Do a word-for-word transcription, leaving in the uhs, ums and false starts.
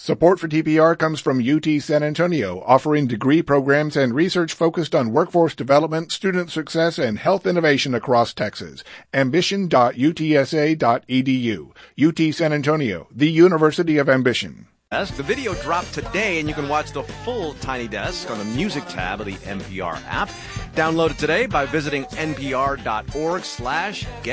Support for T P R comes from U T San Antonio, offering degree programs and research focused on workforce development, student success, and health innovation across Texas. ambition dot u t s a dot e d u. U T San Antonio, the University of Ambition. The video dropped today, and you can watch the full Tiny Desk on the Music tab of the N P R app. Download it today by visiting npr dot org slash get